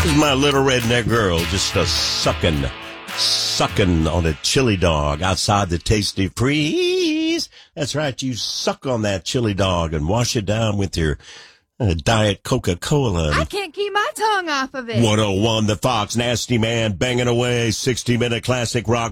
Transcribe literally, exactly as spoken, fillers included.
My little redneck girl just a sucking, sucking on a chili dog outside the Tasty Freeze. That's right, you suck on that chili dog and wash it down with your uh, Diet Coca-Cola. I can't keep my tongue off of it. one oh one The Fox, Nasty Man, banging away, sixty minute classic rock